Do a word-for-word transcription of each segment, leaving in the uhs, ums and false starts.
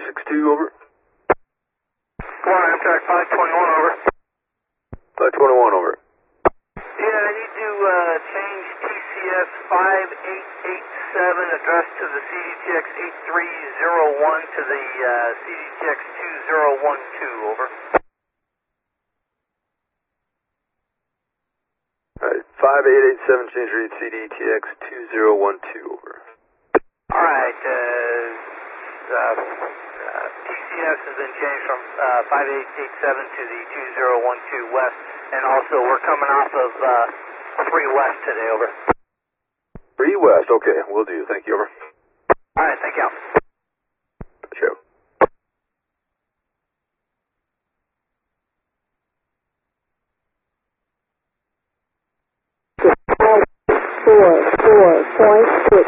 six two, over. Come on, Amtrak five twenty-one, over. five twenty-one, over. Yeah, I need to uh, change T C S five eight eight seven address to the C D T X eight three zero one to the uh, C D T X two zero one two, over. Alright, five eight eight seven, change read C D T X two zero one two, over. Alright, uh, uh, uh, T C S has been changed from uh, five eight eight seven to the two zero one two west, and also we're coming off of uh, three west today, over. three west, okay, will do, thank you, over. Alright, thank you. Show. Four, four, point six.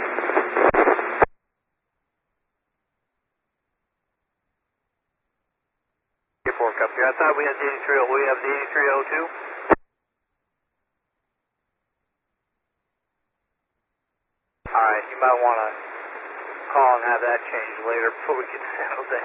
Fork up here. I thought we had the eighty-three oh, we have the eighty-three oh two. Alright, you might want to call and have that changed later before we get to San Jose.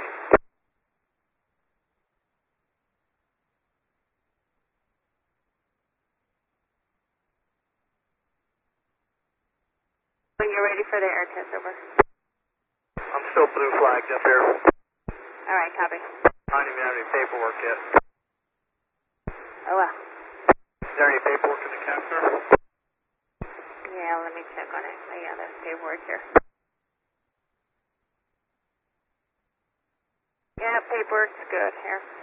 When you're ready for the air test, over. I'm still blue flagged up here. Alright, copy. I don't even have any paperwork yet. Oh well. Is there any paperwork in the capture? Yeah, let me check on it. Oh yeah, there's paperwork here. Yeah, paperwork's good here.